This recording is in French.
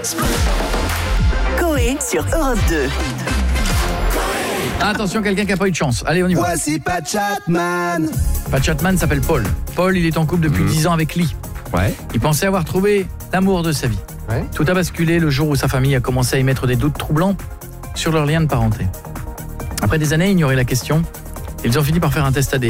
Coé sur Europe 2. Attention, quelqu'un qui n'a pas eu de chance. Allez, on y va. Voici Pat Chapman. Pat Chapman s'appelle Paul. Paul, il est en couple depuis 10 ans avec Lee. Ouais. Il pensait avoir trouvé l'amour de sa vie. Ouais. Tout a basculé le jour où sa famille a commencé à émettre des doutes troublants sur leur lien de parenté. Après des années à ignorer la question, ils ont fini par faire un test ADN.